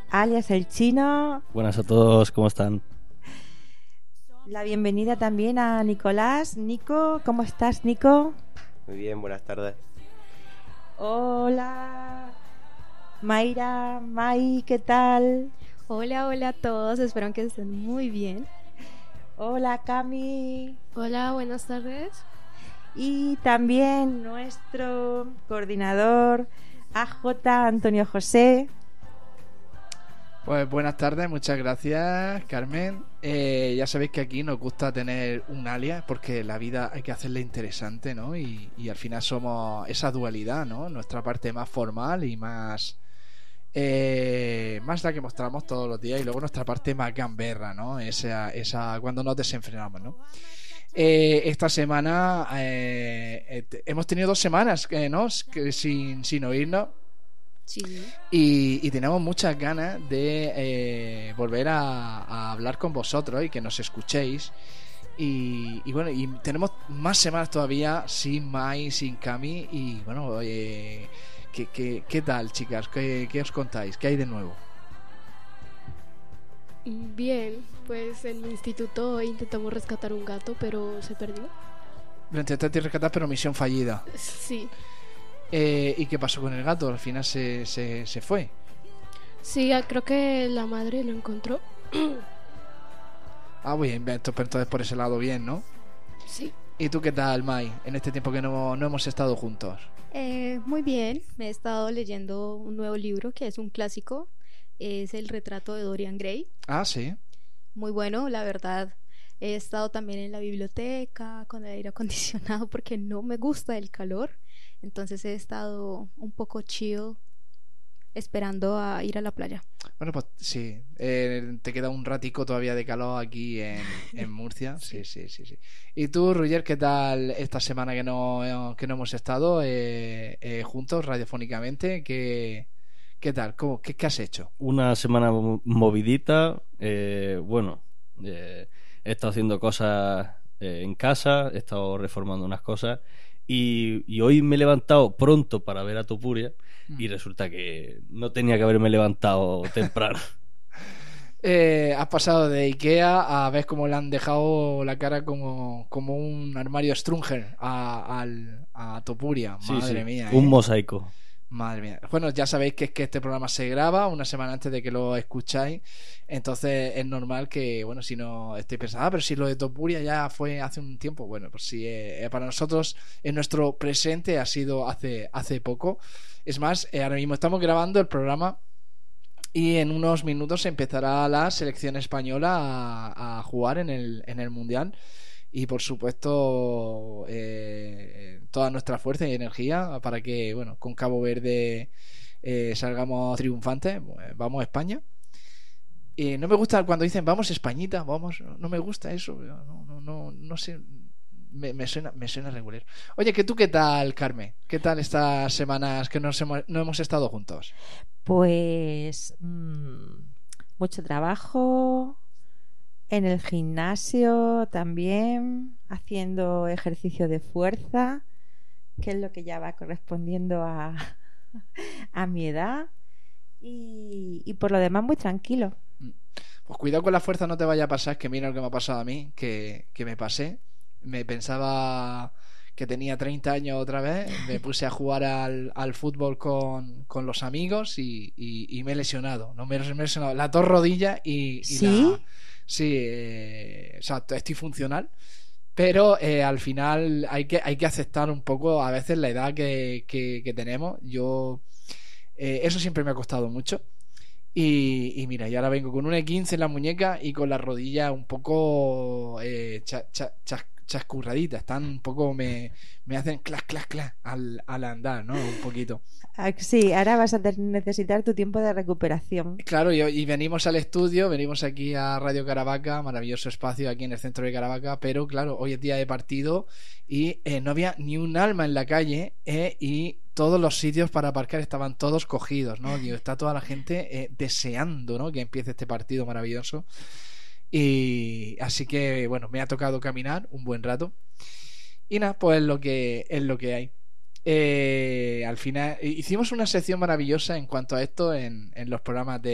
alias el Chino. Buenas a todos, ¿cómo están? La bienvenida también a Nicolás. Nico, ¿cómo estás, Nico? Muy bien, buenas tardes. Hola, Mayra, May, ¿qué tal? Hola, hola a todos, espero que estén muy bien. Hola, Cami. Hola, buenas tardes. Y también nuestro coordinador AJ, Antonio José. Pues buenas tardes, muchas gracias, Carmen. Ya sabéis que aquí nos gusta tener un alias porque la vida hay que hacerla interesante, ¿no? Y al final somos esa dualidad, ¿no? Nuestra parte más formal y más la que mostramos todos los días, y luego nuestra parte más gamberra, ¿no? Esa cuando nos desenfrenamos, ¿no? Esta semana hemos tenido 2 semanas, ¿no? sin oírnos. Sí. Y tenemos muchas ganas de volver a hablar con vosotros y que nos escuchéis. Y bueno, y tenemos más semanas todavía sin Mai, sin Cami. Y bueno, ¿qué tal, chicas? ¿Qué os contáis? ¿Qué hay de nuevo? Bien, pues en el instituto intentamos rescatar un gato, pero se perdió. Lo intentaste rescatar, pero misión fallida. Sí. ¿Y qué pasó con el gato? Al final se fue. Sí, creo que la madre lo encontró. Bien, entonces por ese lado bien, ¿no? Sí. ¿Y tú qué tal, Mai, en este tiempo que no hemos estado juntos? Muy bien, me he estado leyendo un nuevo libro que es un clásico, es El retrato de Dorian Gray. Ah, sí. Muy bueno, la verdad. He estado también en la biblioteca con el aire acondicionado porque no me gusta el calor, entonces he estado un poco chill esperando a ir a la playa. Bueno, pues sí, te queda un ratico todavía de calor aquí en Murcia. Sí. ¿Y tú, Roger, qué tal esta semana que no hemos estado juntos radiofónicamente? ¿Qué tal? ¿Qué has hecho? Una semana movidita. Bueno, he estado haciendo cosas en casa, he estado reformando unas cosas y hoy me he levantado pronto para ver a Topuria y resulta que no tenía que haberme levantado temprano. Has pasado de Ikea a ver cómo le han dejado la cara como un armario Strunger a Topuria. Madre mía. Un mosaico. Madre mía. Bueno, ya sabéis que es que este programa se graba una semana antes de que lo escucháis. Entonces es normal que, bueno, si no estéis pensando, pero si lo de Topuria ya fue hace un tiempo. Bueno, pues sí, para nosotros en nuestro presente ha sido hace poco. Es más, ahora mismo estamos grabando el programa y en unos minutos empezará la selección española a jugar en el Mundial. Y por supuesto toda nuestra fuerza y energía para que, bueno, con Cabo Verde salgamos triunfantes. Vamos a España. No me gusta cuando dicen vamos Españita, vamos, no me gusta eso, no sé, me suena regular. Oye, ¿que tú qué tal, Carmen? ¿Qué tal estas semanas que no hemos estado juntos? Pues mucho trabajo. En el gimnasio también, haciendo ejercicio de fuerza, que es lo que ya va correspondiendo a mi edad. Y por lo demás, muy tranquilo. Pues cuidado con la fuerza, no te vaya a pasar, que mira lo que me ha pasado a mí, que me pasé. Me pensaba que tenía 30 años otra vez, me puse a jugar al fútbol con los amigos y me he lesionado. No me he lesionado las 2 rodillas y ¿Sí? Sí, o sea, estoy funcional, pero al final hay que aceptar un poco a veces la edad que tenemos. Yo eso siempre me ha costado mucho y mira, y ahora vengo con un E15 en la muñeca y con la rodilla un poco chascurradita. Están un poco, me hacen clac al andar, ¿no? Un poquito. Sí, ahora vas a necesitar tu tiempo de recuperación. Claro, y venimos al estudio, venimos aquí a Radio Caravaca, maravilloso espacio aquí en el centro de Caravaca, pero claro, hoy es día de partido y no había ni un alma en la calle y todos los sitios para aparcar estaban todos cogidos, ¿no? Y está toda la gente deseando, ¿no?, que empiece este partido maravilloso. Y así que, bueno, me ha tocado caminar un buen rato y nada, pues es lo que hay. Al final hicimos una sección maravillosa en cuanto a esto en los programas